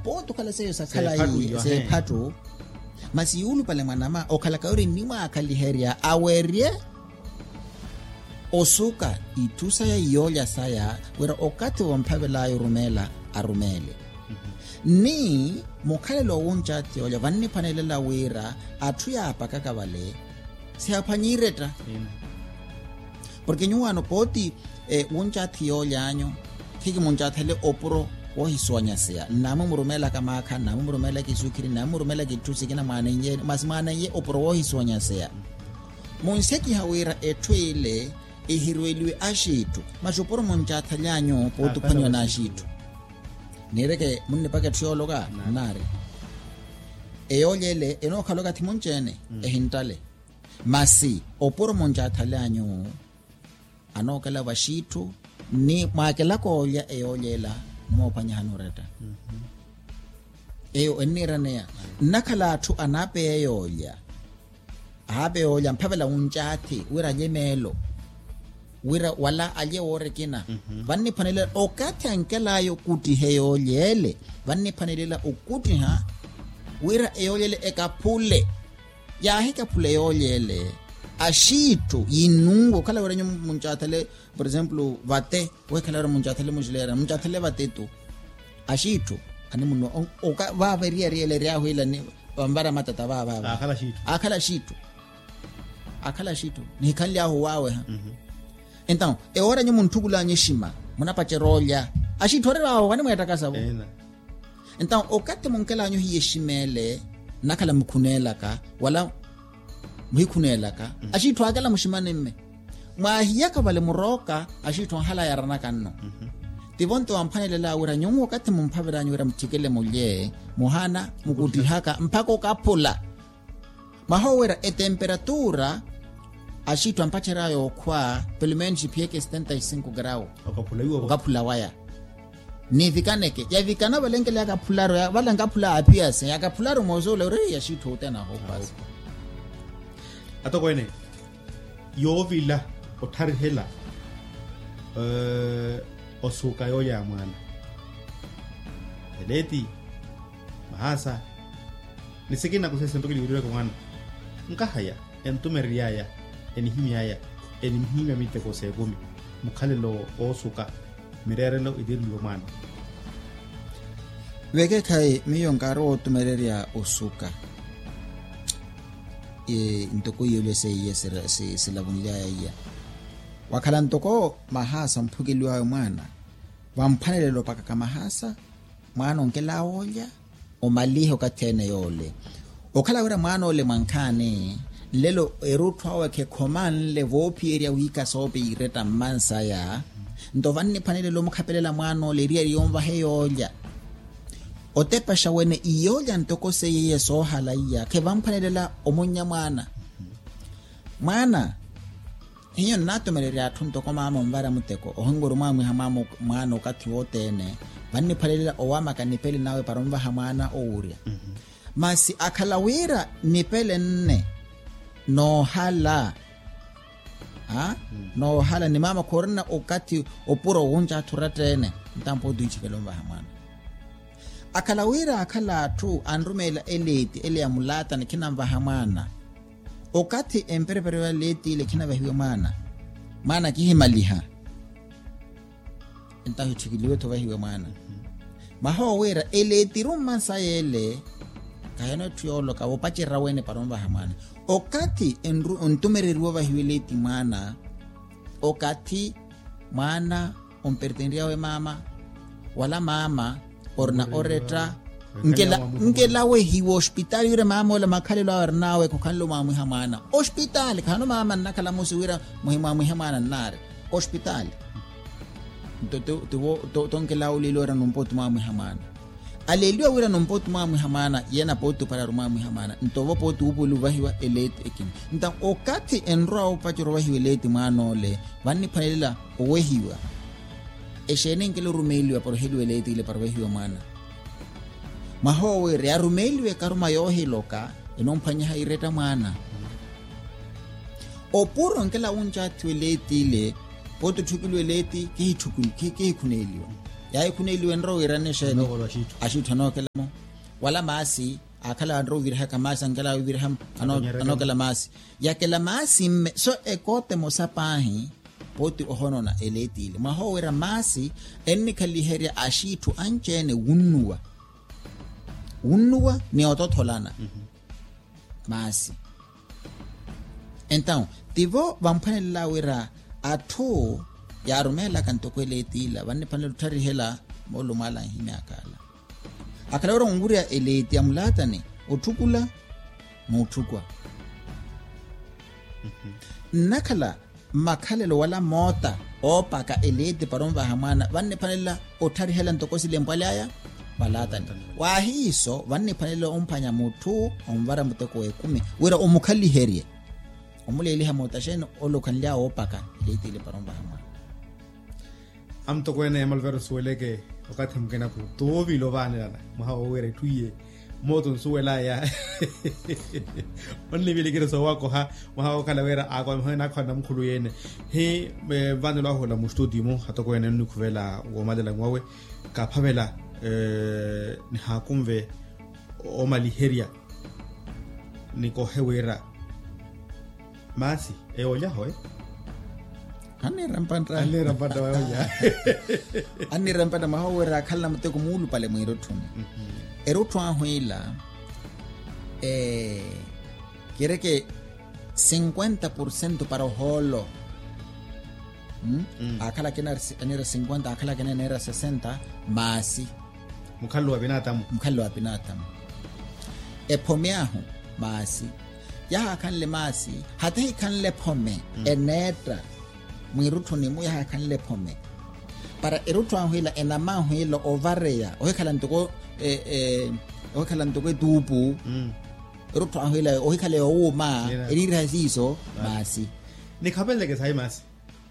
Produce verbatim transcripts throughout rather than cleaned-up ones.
poto kala seyo sa kala yi se phato masiulu pale manama okhala kauri nima akaliheria awerie osuka itusa ya yoya saya wera okati wampavela yorumela arumele mm-hmm. ni mokhale lo wonjati oya vanni panelela wera athuya apaka vale se aphanyireta mm. porque nyuano poti eh, wonjati oya anyo kiki monjati le oporo ohiswanya sea namu murumela kamaka namu murumela kisukiri namu murumela kitusi kina manenye masimana ye oporo ohiswanya sea monseki hawera etwele ehirweliwe ashitu mashoporo monjata lyanyo potu panyo na ashitu nireke munne pake thiologa nare eyolele enokhaloka thimonjene mm. ehintale masi oporo monjata lyanyo anokela bashitu ni makela kolya eyolela no panyahanoreta mhm eyo enirane nakhala thu anape eyolya abe olya mphavela unjati wira nyemelo wira wala aje orekina mm-hmm. vanni panele okati ankelayo kuti heyolyele vanni panelela ukuti ha wira eyolyele ekapule ya hekapule eyolyele ashitu yinungo kala wira munjatele por ejemplo vate we kala wira munjatele mujlera munjatele vatetu ashitu ani muno oka va veria riele ria huila ni bambara matata va va akala shitu akala shitu akala shitu ni kalya huwawe ha mhm então e hora nyi muntugula nyishima munapacherolya ashithorera aho wani mwetakasa bo então okati munkela nyu hiyeshimele nakala mkhunela ka wala muhikhunela ka mm. ashitho akala mushimane mme mahiyaka vale muroka ashitho hala yarana kanno mm-hmm. tivonto amphanelela ura nyongo kati mumphavera nyura mthikele mulye muhana mukudihaka mpako kapula mahowera e temperatura ashitwa mpacherayo kwa pelemenji pieke setenta y cinco grau akapulaiwa akapula waya ni vikaneke ya vikana balengele akapularo ya bala ngapula apia se akapularo mozole re ya shitwa utena ho basi atokwene yovila otharihela eh osuka yoya mwana eleti mahasa nisikina kusese ntokili wirwe kwa mwana nkahaya entumeriaya enihimiaya enihimia mite ko segumi mukhalelo osuka mirerelo idilu mwana weke kai miyonkaro tumereria osuka e ntoko yole se yesera se silabunja ya wakhala ntoko mahasa mphukeliwa mwana wamphanelelo paka kama mahasa mwana onkela olya omaliho kathene yole okhala wera mwana ole mankhane lelo erutwa wake command level area wika sobe ireta mansa ya ndovanne panele lo mukhapelela mwana ole ria yomva heyolya otepa shawene iyolya ntoko se yeye so halaiya ke vamphanelela omunya mwana mwana hiyo natomelera athunto kwa mama mbara muteko ohongoro mama hamamo mwana okati wotene vanne phanelela owama kanipeli nawe paromva hamana ouria mm-hmm. masi akhalawira nipele nne no hala ha hmm. no hala ni mama korona okati opuro wonja thuratene ntampo duichikelomba hamana akalawira akala tu andrumela eleti ele ya mulata nikinamba hamana okati emperepere leti ile kina bahiwe mana mana kihimaliha entaho chikiliwe to bahiwe mana hmm. maho wera eleti rumma sayele kayano tuyolo ka opachira wene paromba hamana okati enru ontumereriwa bahiweleti mana okati mana ompertendia we mama wala mama orna oreta ngela ngela we hiwo hospital yure mama wala makhalelo arnawe ko khallo mama hamana hospital khano mama nakala musuwira muhima muhimana nare hospital to to to to ngela ulilo ra nompoto mama hamana aleliwa wira nompoto mama hamana yena poto para mama hamana ntovo poto ubulu vahiwa elete ekin nta okati enro opachiro vahiwa elete manole vanni phanelela owehiwa eshene ngelo rumeliwa por helu elete ile para vahiwa mana mahowe re arumeliwe karuma yohiloka enomphanya haireta mwana opuro ngela unja twelete ile poto thukilwe leti ke thukul ke ke khuneliwa ya ikune iliwenro iranishe no wala shitu ashithu anokelamo wala masi akhala andro virha kamasa angela virham anokela masi yakela masi mme so ekote mosapahi poti ohonona eletile mahowera masi enni kaliheria ashithu anchene unnuwa unnuwa ni ototholana Mhm. masi então tivo vamphanela wera athu yarumela kantoko eletila vanne phanela utharihela molumala himyakala akhala ora nguria eleti ya mulatane uthukula muthukwa nakhala makhalelo wala mota opaka eleti paromba hamana vanne phanela utharihela ntokosi lempalaya balatane wahiso vanne phanela umphanya muthu omvara muteko ekumi wera omukhali herie omuleli hamota sheno olokhanlia opaka eleti le paromba hamana amto kwene malvero sueleke wakati mkena ku tobi lo bane na mahawo were tuye moto suela ya only vile kire so wako ha mahawo kala wera ako mhana khona mkhulu yene he vane lo hola mu studio mo hato kwene nukuvela wo madela ngwawe ka phamela eh ni hakumve o maliheria niko hewera masi e oya hoye Ani rampanta ale rapata wa oya ani rampanta mahawera khala muteko mulu pale mwiro thuni ero thwa hoila eh quiere que cincuenta por ciento para holo mm? Mm. akhala kena era cincuenta akhala kena era sesenta masi mukhallo wa binatamu mkhallo wa binatamu epomeahu masi yaha kanle masi hata kanle pome mm. enetra mwiruthuni mu yaha kanle pome para erutwa hwila enama hwila ovarea ohekhala ntoko eh eh ohekhala ntoko tupu mm erutwa hwila ohekhale uma Yeah. elira siso masi nikhabele ke sai masi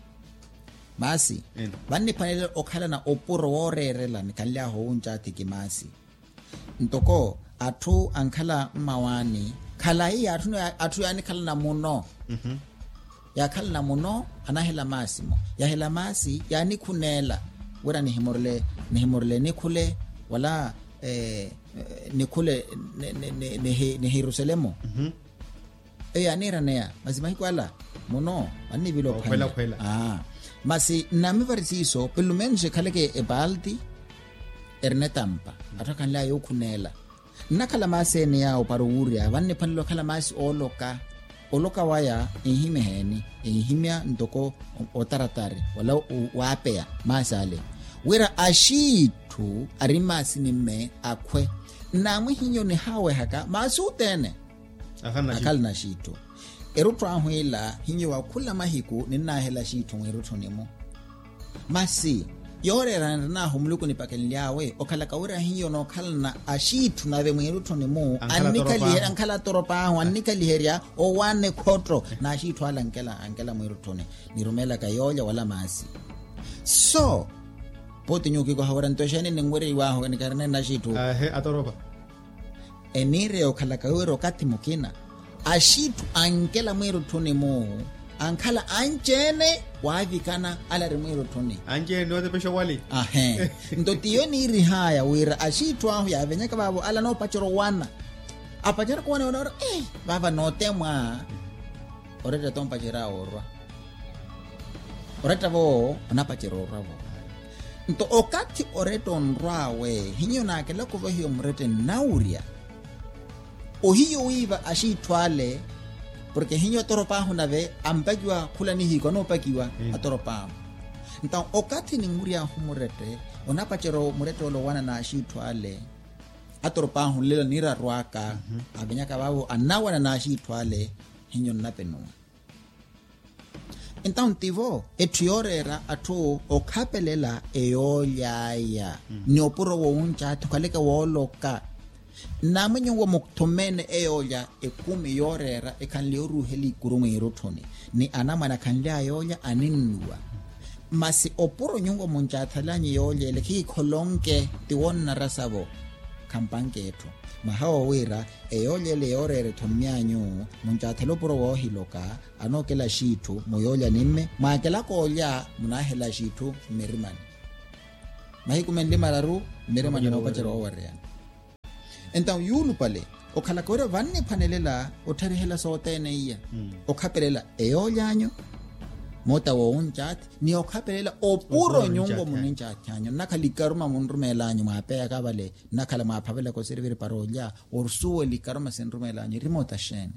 masi Mm. vanne phanele okhala na opuro worerela nikalya ho unja tiki masi ntoko athu ankhala mawani khala yi athu athu yani khala na muno mhm ya khala na muno anahela masi mo ya hela masi yani khunela wera ni himorle ni himorle ni khule wala eh ni khule ni ni Jerusalemo mhm e yani ranea mazima hikwala muno ani bilo Oh, kwela, kwela. ah masi nami varisiso pelumenje khaleke ebaldi ernetampa athakan la yokhunela nakhala masene yawo paruuria vanne phanelo khala masi oloka oloka waya ihimeheni ihimya ndoko otaratari wala wapea masale wera ashithu arimasi nimme akhwe namwe hinyo ni hawe haka masutene akhana shi akal na shito erutwa hwela hinyo wakhula mahiku ninahela shito ngeruthonemo masi yorera na humuluku ni pakelyawe okhala kawira hinyo no khala na ashithu nave mweruthonemo Ankhala anikali toropa. ankhala toropa anikali heria o wane khotro na ashithu ala nkela ankela mweruthone nirumela kayoya wala masi so poti nyuki ko hawara ntoshene ningwere waho ni karene na shithu ah he atoropa enire okhala kawiro kati mukina ashitu ankela mwiru tuni mu ankala anchene wavikana ala rimwiru tuni anje ndo te pesho wali ahe ndotiyo ni iri haya wira ashitu ahu ya venyaka babo ala no pachoro wana apachara kwa wana wana eh baba no temwa oreta tom pachira orwa oreta bo onapachiro orwa bo nto okati oreta onrawe hinyo na akela kuva hiyo mrete nauria o hiyo wiva ashitwale porque hinyo toropaho nave ampakiwa kula ni hiko no pakiwa Mm. atoropaho nta okati ni nguria humurete onapachero murete olo wana na ashitwale atoropaho lelo nira rwaka mm-hmm. abenyaka babo anawana na ashitwale hinyo napeno então tivo etiorera atu okapelela eyolyaya mm. ni opuro wo uncha tukaleka woloka namwe wo muktomene eyoya ekumi yorera ekanle oruheli kurumwe rothoni ni anamana kanle ayoya aninwa masi opuro nyungo muncha thalanyi yoye leki kholonke tiwonna rasabo kampanketo mahawo wira eyoye le yorere thomyanyu muncha thalopuro wo hiloka anokela shithu moyoya nimme makela kolya munahela shithu merimani mahiku menle mararu mere manana opachero owarya enta yulu pale okhala kore vanne phanelela otharihela sotene iya okhapelela eyolyanyo mota wo unchat ni okhapelela opuro nyongo muninchati anyo nakhalikaruma munrumelanyo mapeya kabale nakhala maphavela ko servire parolya orsuwe likaruma senrumelanyo remote shene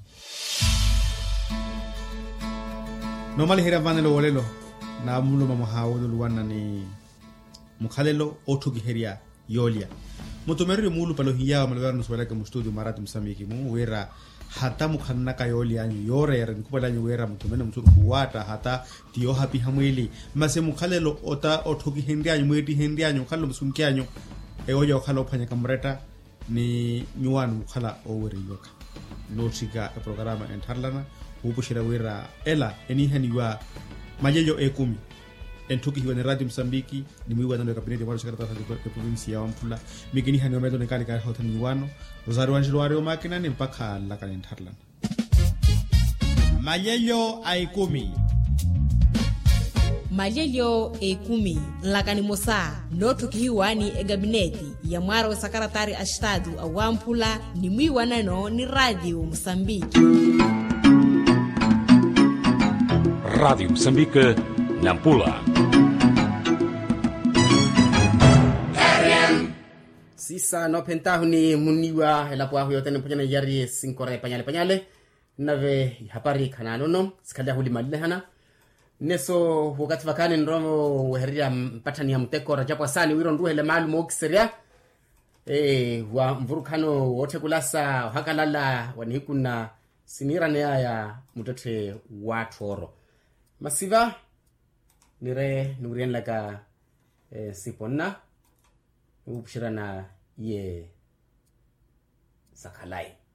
normally hera vanelo wolelo na mulo mamahawo luwana ni mukhalelo othuki heria yolia mutomeri mulu palo hiya malwar no swala ke mu studio marati msamiki mu wera hata mukhanna ka yolia anyu yore yare nkubala nyu wera mutomene mutsu kuwata hata tiyo happy hamwili mase mukhalelo ota othuki hendi anyu mweti hendi anyu khallo musunki anyu e oya okhala ophanya kamreta ni nyuwan mukhala owere yoka notika e programa entharlana upushira wera ela eni haniwa majeyo ekumi entuki hiwa ni radio Msambiki ni mwiwa nando ya kabineti wano shakata ya provinsi ya Wampula mikini hani wamedo ni kani kari hauta ni wano Rosario Angelo wario makina ni mpaka laka ni Ntarlan majeyo aikumi majeyo ekumi lakani mosa notuki hiwa ni e gabineti ya mwaro sakaratari ashtadu a Wampula ni mwiwa nano ni radio Msambiki. Radio Msambiki Nampula. Sisa no pentahu ni muniwa helapo ahu yote nipojana yari sinkore panyale panyale nave hapari kanano no sikalia huli malile hana neso wakati vakani nromo weheria mpatani ya mteko rajapo asani wiro nduhe le malu mokiseria e, wa mvurukano wote kulasa hakalala wanihikuna sinira nea ya mutote watoro masiva nire nurien laga e, siponna upshirana ye sakalai